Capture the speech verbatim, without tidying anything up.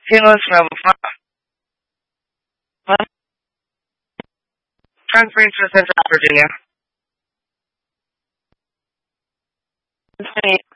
St. Louis from uh, transferring to Central Virginia.